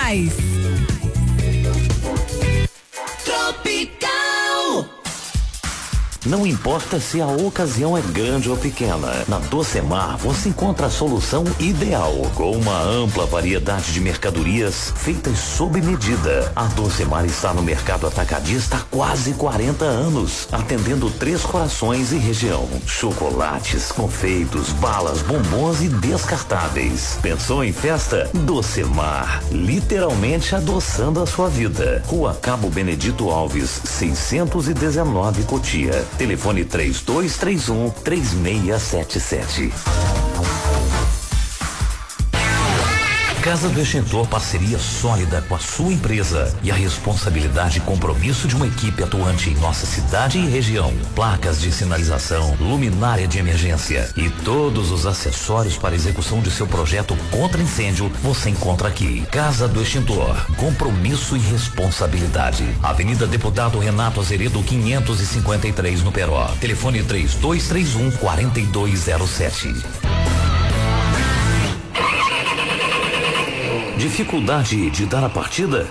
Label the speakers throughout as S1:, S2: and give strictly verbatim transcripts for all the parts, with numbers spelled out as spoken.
S1: mais.
S2: Tropical.
S3: Não importa se a ocasião é grande ou pequena, na Docemar você encontra a solução ideal, com uma ampla variedade de mercadorias feitas sob medida. A Docemar está no mercado atacadista há quase quarenta anos, atendendo Três Corações e região. Chocolates, confeitos, balas, bombons e descartáveis. Pensou em festa? Docemar, literalmente adoçando a sua vida. Rua Cabo Benedito Alves, seiscentos e dezenove, Cotia. Telefone três dois três um, três seis sete sete. Casa do Extintor, parceria sólida com a sua empresa e a responsabilidade e compromisso de uma equipe atuante em nossa cidade e região. Placas de sinalização, luminária de emergência e todos os acessórios para execução de seu projeto contra incêndio você encontra aqui. Casa do Extintor, compromisso e responsabilidade. Avenida Deputado Renato Azeredo quinhentos e cinquenta e três no Peró. Telefone três dois três um, quatro dois zero sete. Dificuldade de dar a partida?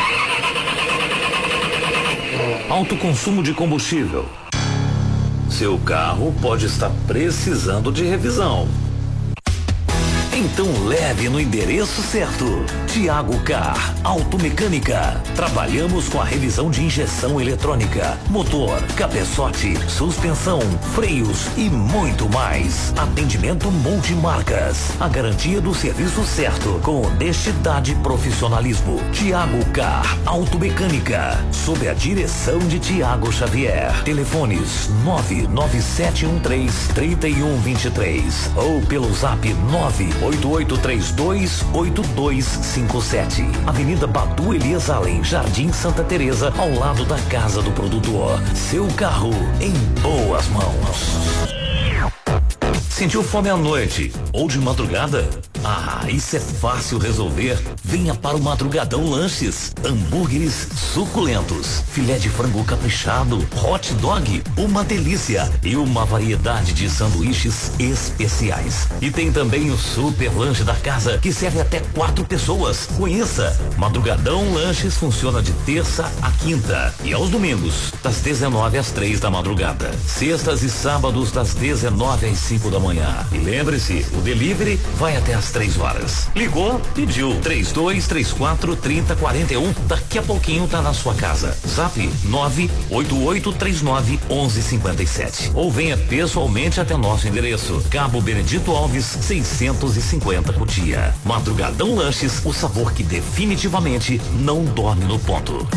S3: Alto consumo de combustível. Seu carro pode estar precisando de revisão. Então leve no endereço certo. Tiago Car, Automecânica. Trabalhamos com a revisão de injeção eletrônica, motor, cabeçote, suspensão, freios e muito mais. Atendimento multimarcas. A garantia do serviço certo, com honestidade e profissionalismo. Tiago Car, Automecânica. Sob a direção de Tiago Xavier. Telefones nove nove sete um três, três um dois três ou pelo zap nove oito oito três dois, oito dois cinco sete. Avenida Badu Elias Allen, Jardim Santa Teresa, ao lado da Casa do Produtor. Seu carro em boas mãos. Sentiu fome à noite ou de madrugada? Ah, isso é fácil resolver. Venha para o Madrugadão Lanches. Hambúrgueres suculentos, filé de frango caprichado, hot dog, uma delícia e uma variedade de sanduíches especiais. E tem também o super lanche da casa que serve até quatro pessoas. Conheça. Madrugadão Lanches funciona de terça a quinta e aos domingos das dezenove às três da madrugada. Sextas e sábados das dezenove às cinco da manhã. E lembre-se, o delivery vai até às três horas. Ligou, pediu. três dois três quatro, três zero quatro um. Daqui a pouquinho tá na sua casa. Zap nove oito oito três nove, um um cinco sete. Ou venha pessoalmente até nosso endereço. Cabo Benedito Alves, seiscentos e cinquenta, Cotia. Madrugadão Lanches, o sabor que definitivamente não dorme no ponto.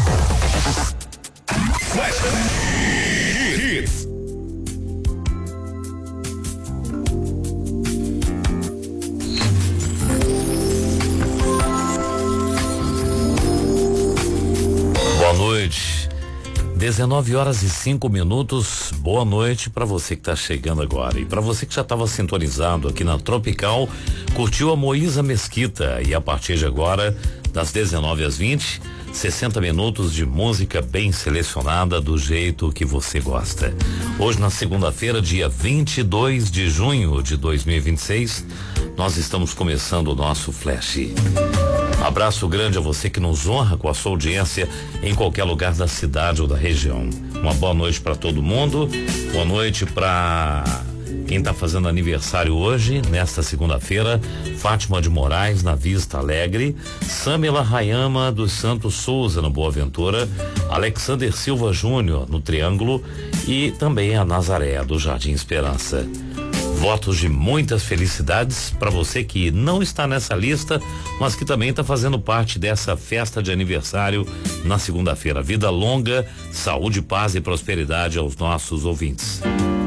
S3: Boa noite. dezenove horas e cinco minutos. Boa noite para você que está chegando agora. E para você que já estava sintonizado aqui na Tropical, curtiu a Moísa Mesquita. E a partir de agora, das dezenove às vinte, sessenta minutos de música bem selecionada do jeito que você gosta. Hoje, na segunda-feira, dia vinte e dois de junho de dois mil e vinte e seis, nós estamos começando o nosso Flash. Abraço grande a você que nos honra com a sua audiência em qualquer lugar da cidade ou da região. Uma boa noite para todo mundo. Boa noite para quem está fazendo aniversário hoje, nesta segunda-feira: Fátima de Moraes, na Vista Alegre, Samela Rayama dos Santos Souza, no Boa Ventura, Alexander Silva Júnior, no Triângulo, e também a Nazaré, do Jardim Esperança. Votos de muitas felicidades para você que não está nessa lista, mas que também está fazendo parte dessa festa de aniversário na segunda-feira. Vida longa, saúde, paz e prosperidade aos nossos ouvintes.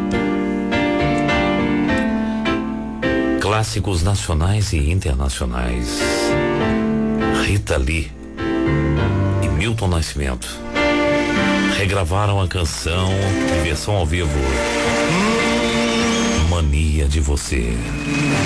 S3: Clássicos nacionais e internacionais. Rita Lee e Milton Nascimento regravaram a canção em versão ao vivo. Mania de Você.